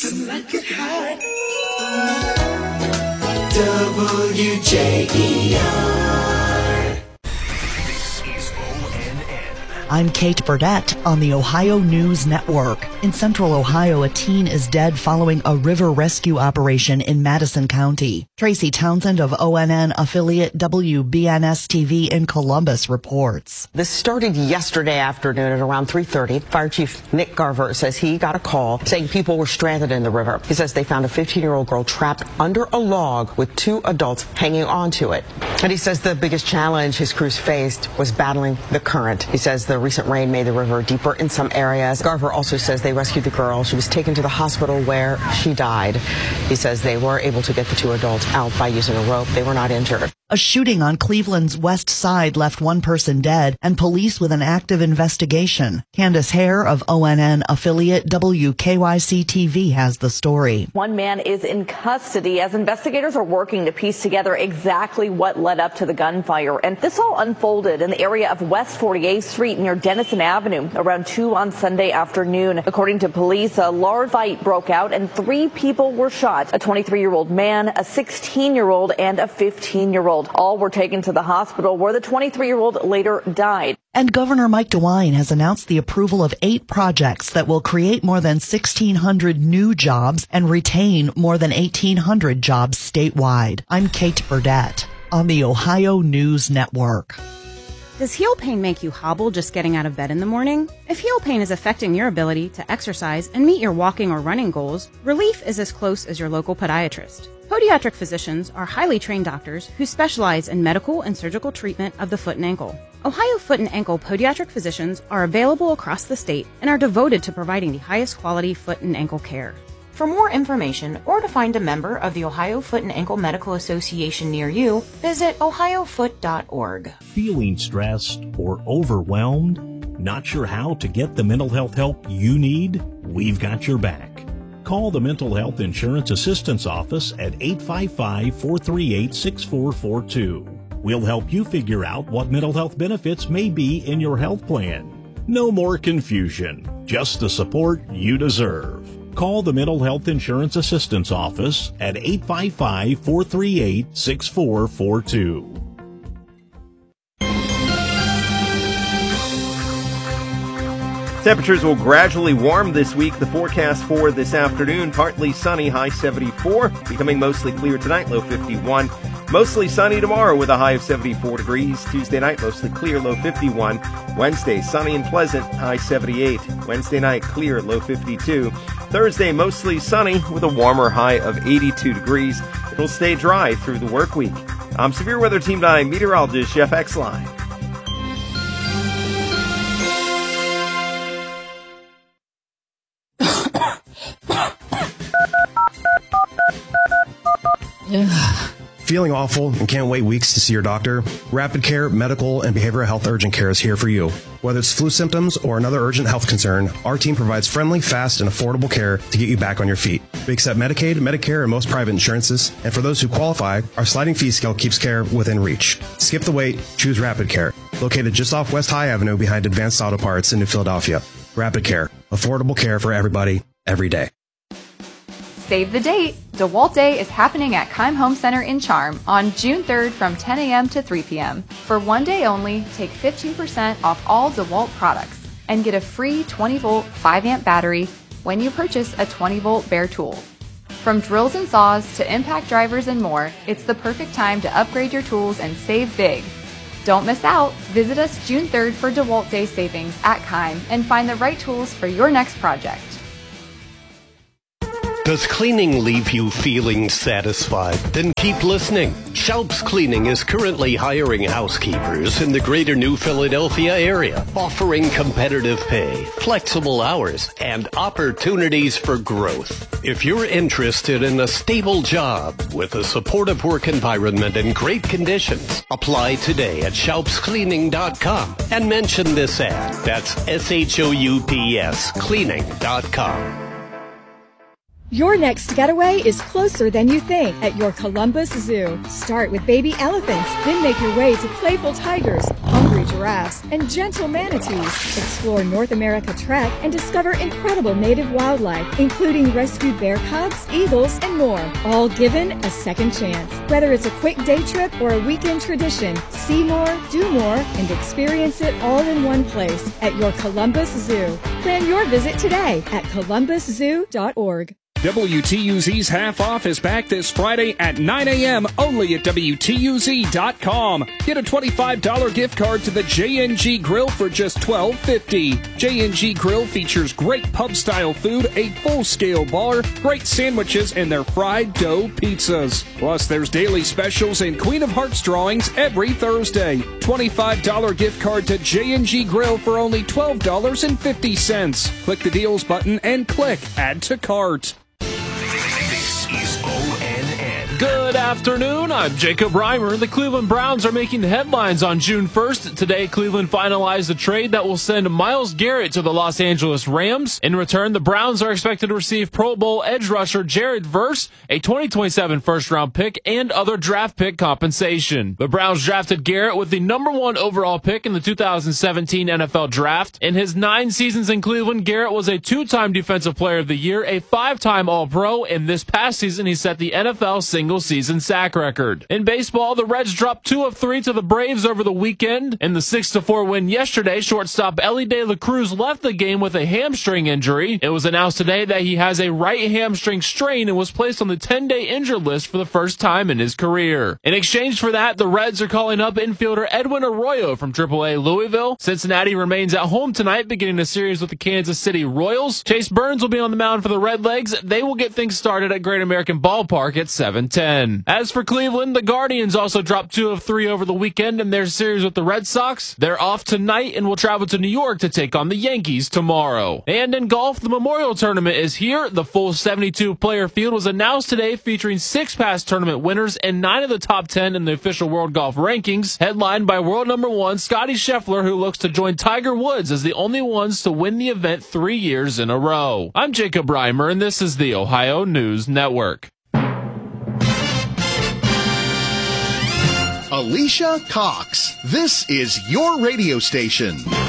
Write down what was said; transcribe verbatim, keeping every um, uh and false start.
Tonight get high. W J E R. This is O N N. I'm Kate Burdett on the Ohio News Network. In central Ohio, a teen is dead following a river rescue operation in Madison County. Tracy Townsend of O N N affiliate W B N S T V in Columbus reports. This started yesterday afternoon at around three thirty. Fire Chief Nick Garver says he got a call saying people were stranded in the river. He says they found a fifteen-year-old girl trapped under a log with two adults hanging onto it. And he says the biggest challenge his crews faced was battling the current. He says the recent rain made the river deeper in some areas. Garver also says they rescued the girl. She was taken to the hospital where she died. He says they were able to get the two adults out by using a rope. They were not injured. A shooting on Cleveland's west side left one person dead and police with an active investigation. Candace Hare of O N N affiliate W K Y C T V has the story. One man is in custody as investigators are working to piece together exactly what led up to the gunfire. And this all unfolded in the area of West forty-eighth Street near Denison Avenue around two on Sunday afternoon. According to police, a large fight broke out and three people were shot. A twenty-three-year-old man, a sixteen-year-old, and a fifteen-year-old. All were taken to the hospital where the twenty-three-year-old later died. And Governor Mike DeWine has announced the approval of eight projects that will create more than sixteen hundred new jobs and retain more than eighteen hundred jobs statewide. I'm Kate Burdett on the Ohio News Network. Does heel pain make you hobble just getting out of bed in the morning? If heel pain is affecting your ability to exercise and meet your walking or running goals, relief is as close as your local podiatrist. Podiatric physicians are highly trained doctors who specialize in medical and surgical treatment of the foot and ankle. Ohio Foot and Ankle Podiatric physicians are available across the state and are devoted to providing the highest quality foot and ankle care. For more information or to find a member of the Ohio Foot and Ankle Medical Association near you, visit ohio foot dot org. Feeling stressed or overwhelmed? Not sure how to get the mental health help you need? We've got your back. Call the Mental Health Insurance Assistance Office at eight five five, four three eight, six four four two. We'll help you figure out what mental health benefits may be in your health plan. No more confusion, just the support you deserve. Call the Mental Health Insurance Assistance Office at eight five five, four three eight, six four four two. Temperatures will gradually warm this week. The forecast for this afternoon, partly sunny, high seventy-four, becoming mostly clear tonight, low fifty-one. Mostly sunny tomorrow with a high of seventy-four degrees. Tuesday night, mostly clear, low fifty-one. Wednesday, sunny and pleasant, high seventy-eight. Wednesday night, clear, low fifty-two. Thursday, mostly sunny with a warmer high of eighty-two degrees. It'll stay dry through the work week. I'm Severe Weather Team nine meteorologist Jeff Exline. Feeling awful and can't wait weeks to see your doctor? Rapid Care Medical and Behavioral Health Urgent Care is here for you. Whether it's flu symptoms or another urgent health concern, our team provides friendly, fast, and affordable care to get you back on your feet. We accept Medicaid, Medicare, and most private insurances, and for those who qualify, our sliding fee scale keeps care within reach. Skip the wait, choose Rapid Care. Located just off West High Avenue behind Advanced Auto Parts in New Philadelphia. Rapid Care. Affordable care for everybody, every day. Save the date! DeWalt Day is happening at Keim Home Center in Charm on June third from ten a.m. to three p.m. For one day only, take fifteen percent off all DeWalt products and get a free twenty volt five amp battery when you purchase a twenty volt bare tool. From drills and saws to impact drivers and more, it's the perfect time to upgrade your tools and save big. Don't miss out! Visit us June third for DeWalt Day savings at Keim and find the right tools for your next project. Does cleaning leave you feeling satisfied? Then keep listening. Schaub's Cleaning is currently hiring housekeepers in the greater New Philadelphia area, offering competitive pay, flexible hours, and opportunities for growth. If you're interested in a stable job with a supportive work environment and great conditions, apply today at schaubs cleaning dot com and mention this ad. That's S H O U P S cleaning dot com. Your next getaway is closer than you think at your Columbus Zoo. Start with baby elephants, then make your way to playful tigers, hungry legendary giraffes, and gentle manatees. Explore North America Trek and discover incredible native wildlife, including rescued bear cubs, eagles, and more, all given a second chance. Whether it's a quick day trip or a weekend tradition, see more, do more, and experience it all in one place at your Columbus Zoo. Plan your visit today at columbus zoo dot org. W T U Z's Half Off is back this Friday at nine a.m. only at W T U Z dot com. Get a twenty-five dollars gift card to the J N G Grill for just twelve fifty. J N G Grill features great pub-style food, a full-scale bar, great sandwiches, and their fried dough pizzas. Plus, there's daily specials and Queen of Hearts drawings every Thursday. twenty-five dollars gift card to J N G Grill for only twelve dollars and fifty cents. Click the deals button and click Add to Cart. This is O N N. Good afternoon. I'm Jacob Reimer. The Cleveland Browns are making headlines on June first. Today, Cleveland finalized a trade that will send Myles Garrett to the Los Angeles Rams. In return, the Browns are expected to receive Pro Bowl edge rusher Jared Verse, a twenty twenty-seven first-round pick, and other draft pick compensation. The Browns drafted Garrett with the number one overall pick in the two thousand seventeen N F L Draft. In his nine seasons in Cleveland, Garrett was a two-time Defensive Player of the Year, a five-time All-Pro, and this past season he set the N F L single-season sack record. In baseball, the Reds dropped two of three to the Braves over the weekend. In the six to four win yesterday, shortstop Elly De La Cruz left the game with a hamstring injury. It was announced today that he has a right hamstring strain and was placed on the ten-day injured list for the first time in his career. In exchange for that, the Reds are calling up infielder Edwin Arroyo from triple A Louisville. Cincinnati remains at home tonight, beginning a series with the Kansas City Royals. Chase Burns will be on the mound for the Redlegs. They will get things started at Great American Ballpark at seven ten. As for Cleveland, the Guardians also dropped two of three over the weekend in their series with the Red Sox. They're off tonight and will travel to New York to take on the Yankees tomorrow. And in golf, the Memorial Tournament is here. The full seventy-two player field was announced today, featuring six past tournament winners and nine of the top ten in the official World Golf Rankings, headlined by world number one Scottie Scheffler, who looks to join Tiger Woods as the only ones to win the event three years in a row. I'm Jacob Reimer, and this is the Ohio News Network. Alicia Cox. This is your radio station.